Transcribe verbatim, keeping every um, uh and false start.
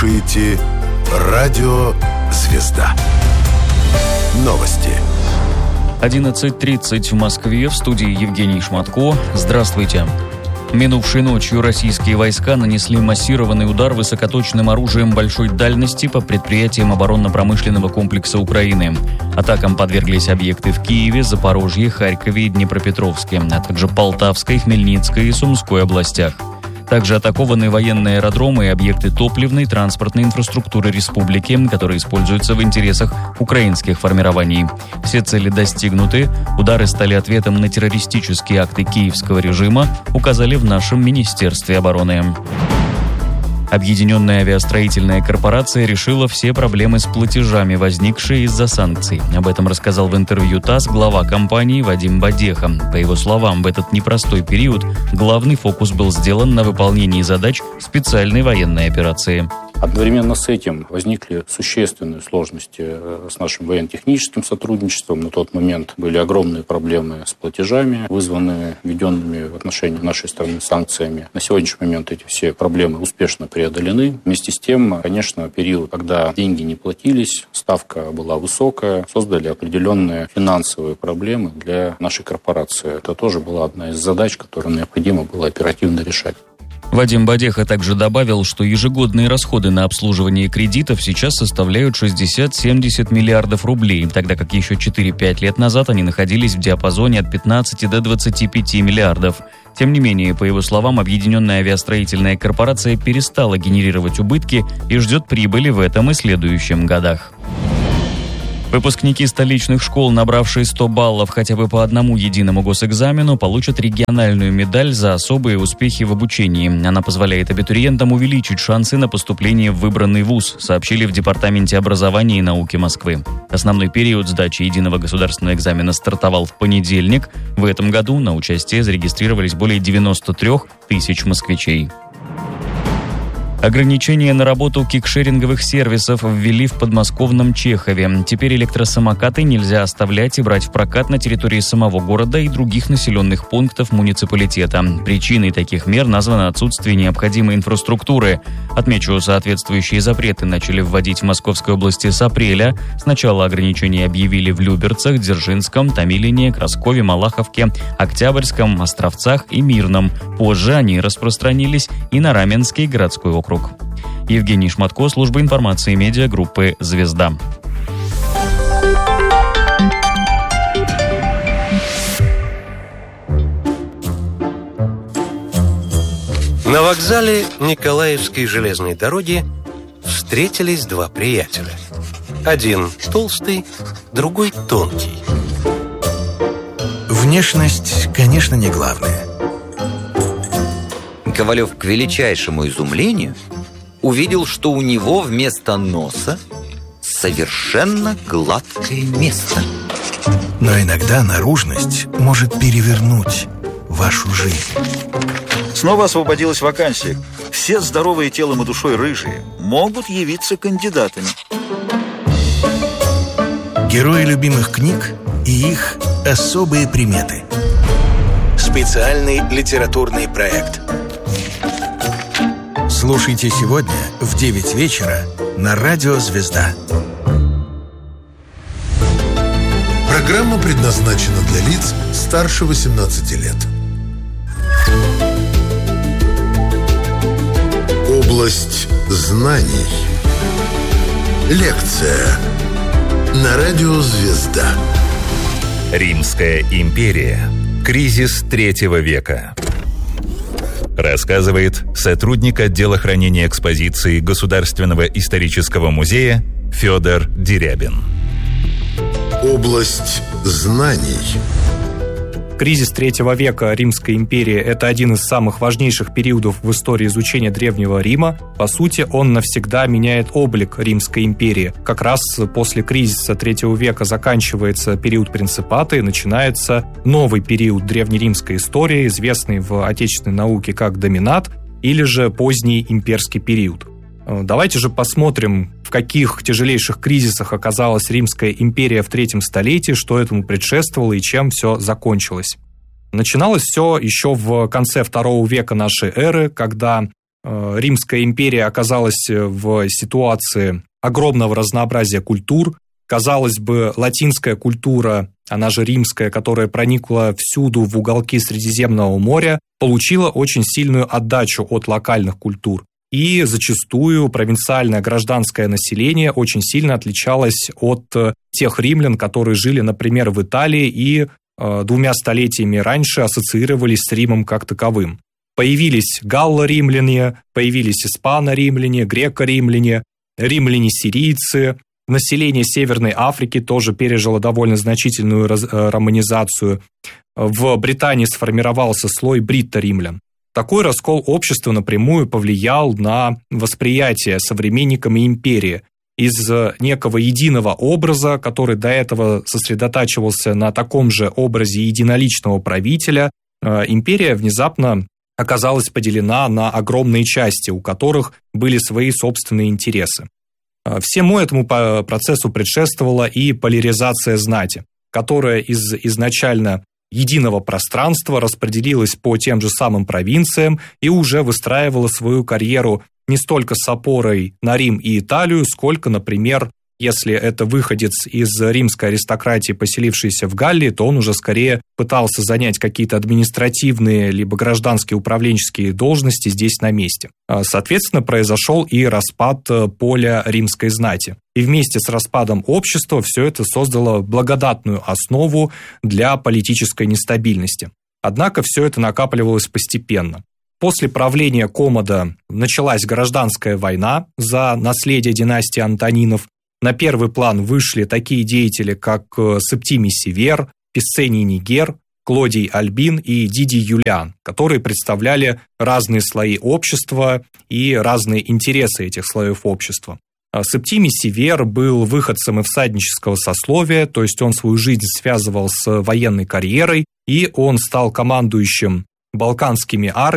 слушаете радио «Звезда». Новости. одиннадцать тридцать в Москве, в студии Евгений Шматко. Здравствуйте. Минувшей ночью российские войска нанесли массированный удар высокоточным оружием большой дальности по предприятиям оборонно-промышленного комплекса Украины. Атакам подверглись объекты в Киеве, Запорожье, Харькове и Днепропетровске, а также Полтавской, Хмельницкой и Сумской областях. Также атакованы военные аэродромы и объекты топливной, транспортной инфраструктуры республики, которые используются в интересах украинских формирований. Все цели достигнуты. Удары стали ответом на террористические акты киевского режима, указали в нашем Министерстве обороны. Объединенная авиастроительная корпорация решила все проблемы с платежами, возникшие из-за санкций. Об этом рассказал в интервью ТАСС глава компании Вадим Бодеха. По его словам, в этот непростой период главный фокус был сделан на выполнении задач специальной военной операции. Одновременно с этим возникли существенные сложности с нашим военно-техническим сотрудничеством. На тот момент были огромные проблемы с платежами, вызванные введенными в отношении нашей страны санкциями. На сегодняшний момент эти все проблемы успешно преодолены. Вместе с тем, конечно, период, когда деньги не платились, ставка была высокая, создали определенные финансовые проблемы для нашей корпорации. Это тоже была одна из задач, которую необходимо было оперативно решать. Вадим Бодеха также добавил, что ежегодные расходы на обслуживание кредитов сейчас составляют шестьдесят-семьдесят миллиардов рублей, тогда как еще четыре-пять лет назад они находились в диапазоне от пятнадцати до двадцати пяти миллиардов. Тем не менее, по его словам, Объединенная авиастроительная корпорация перестала генерировать убытки и ждет прибыли в этом и следующем годах. Выпускники столичных школ, набравшие сто баллов хотя бы по одному единому госэкзамену, получат региональную медаль за особые успехи в обучении. Она позволяет абитуриентам увеличить шансы на поступление в выбранный вуз, сообщили в Департаменте образования и науки Москвы. Основной период сдачи единого государственного экзамена стартовал в понедельник. В этом году на участие зарегистрировались более девяноста трёх тысяч москвичей. Ограничения на работу кикшеринговых сервисов ввели в подмосковном Чехове. Теперь электросамокаты нельзя оставлять и брать в прокат на территории самого города и других населенных пунктов муниципалитета. Причиной таких мер названо отсутствие необходимой инфраструктуры. Отмечу, соответствующие запреты начали вводить в Московской области с апреля. Сначала ограничения объявили в Люберцах, Дзержинском, Томилине, Краскове, Малаховке, Октябрьском, Островцах и Мирном. Позже они распространились и на Раменский городской округ. Евгений Шматко, служба информации медиагруппы «Звезда». На вокзале Николаевской железной дороги встретились два приятеля. Один толстый, другой тонкий. Внешность, конечно, не главное. Ковалев к величайшему изумлению увидел, что у него вместо носа совершенно гладкое место. Но иногда наружность может перевернуть вашу жизнь. Снова освободилась вакансия. Все здоровые телом и душой рыжие могут явиться кандидатами. Герои любимых книг и их особые приметы. Специальный литературный проект. Слушайте сегодня в девять вечера на радио «Звезда». Программа предназначена для лиц старше восемнадцати лет. Область знаний. Лекция на радио «Звезда». Римская империя. Кризис третьего века. Рассказывает сотрудник отдела хранения экспозиции Государственного исторического музея Федор Дерябин. Область знаний. Кризис третьего века Римской империи – это один из самых важнейших периодов в истории изучения Древнего Рима. По сути, он навсегда меняет облик Римской империи. Как раз после кризиса третьего века заканчивается период принципата и начинается новый период древнеримской истории, известный в отечественной науке как доминат или же поздний имперский период. Давайте же посмотрим, в каких тяжелейших кризисах оказалась Римская империя в третьем столетии, что этому предшествовало и чем все закончилось. Начиналось все еще в конце второго века нашей эры, когда Римская империя оказалась в ситуации огромного разнообразия культур. Казалось бы, латинская культура, она же римская, которая проникла всюду в уголки Средиземного моря, получила очень сильную отдачу от локальных культур. И зачастую провинциальное гражданское население очень сильно отличалось от тех римлян, которые жили, например, в Италии и э, двумя столетиями раньше ассоциировались с Римом как таковым. Появились галло-римляне, появились испано-римляне, греко-римляне, римляне-сирийцы. Население Северной Африки тоже пережило довольно значительную раз, э, романизацию. В Британии сформировался слой бритто-римлян. Такой раскол общества напрямую повлиял на восприятие современниками империи. Из некого единого образа, который до этого сосредотачивался на таком же образе единоличного правителя, империя внезапно оказалась поделена на огромные части, у которых были свои собственные интересы. Всему этому процессу предшествовала и поляризация знати, которая из изначально единого пространства распределилась по тем же самым провинциям и уже выстраивала свою карьеру не столько с опорой на Рим и Италию, сколько, например, если это выходец из римской аристократии, поселившийся в Галлии, то он уже скорее пытался занять какие-то административные либо гражданские управленческие должности здесь на месте. Соответственно, произошел и распад поля римской знати. И вместе с распадом общества все это создало благодатную основу для политической нестабильности. Однако все это накапливалось постепенно. После правления Коммода началась гражданская война за наследие династии Антонинов. На первый план вышли такие деятели, как Септимий Север, Писцений Нигер, Клодий Альбин и Дидий Юлиан, которые представляли разные слои общества и разные интересы этих слоев общества. Септимий Север был выходцем и всаднического сословия, то есть он свою жизнь связывал с военной карьерой, и он стал командующим балканскими армиями,